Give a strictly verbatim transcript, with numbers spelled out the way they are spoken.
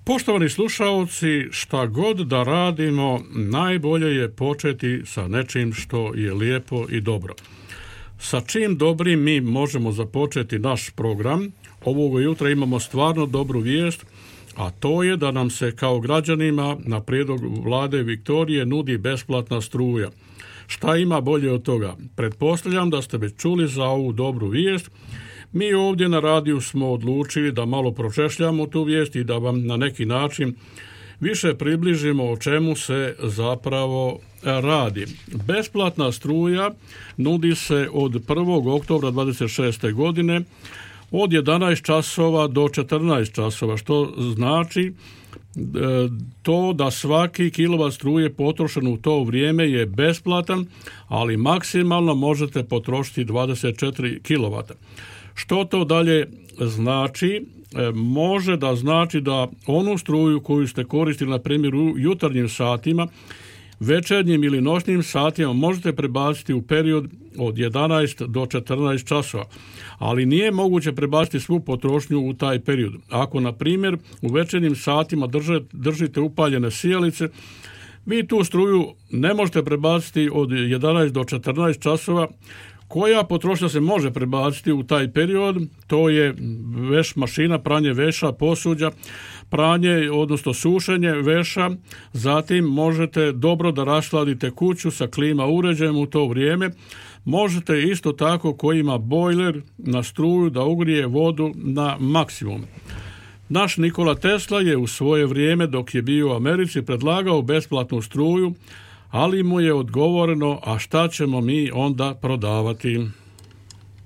Poštovani slušaoci, šta god da radimo, najbolje je početi sa nečim što je lijepo i dobro. Sa čim dobrim mi možemo započeti naš program? Ovoga jutra imamo stvarno dobru vijest, a to je da nam se kao građanima na prijedlog vlade Viktorije nudi besplatna struja. Šta ima bolje od toga? Pretpostavljam da ste već čuli za ovu dobru vijest. Mi ovdje na radiju smo odlučili da malo pročešljamo tu vijest i da vam na neki način više približimo o čemu se zapravo radi. Besplatna struja nudi se od prvog oktobra dvadeset šeste. godine od jedanaest časova do četrnaest časova, što znači to da svaki kilovat struje potrošen u to vrijeme je besplatan, ali maksimalno možete potrošiti dvadeset četiri kilovata. Što to dalje znači? Može da znači da onu struju koju ste koristili na primjer u jutarnjim satima, večernjim ili noćnim satima možete prebaciti u period od jedanaest do četrnaest časova, ali nije moguće prebaciti svu potrošnju u taj period. Ako na primjer u večernjim satima držite, držite upaljene sijalice, vi tu struju ne možete prebaciti od jedanaest do četrnaest časova. Koja potrošnja se može prebaciti u taj period? To je veš mašina, pranje veša, posuđa, pranje, odnosno sušenje veša. Zatim možete dobro da rašladite kuću sa klima uređajem u to vrijeme. Možete isto tako koji ima bojler na struju da ugrije vodu na maksimum. Naš Nikola Tesla je u svoje vrijeme dok je bio u Americi predlagao besplatnu struju, ali mu je odgovoreno, a šta ćemo mi onda prodavati?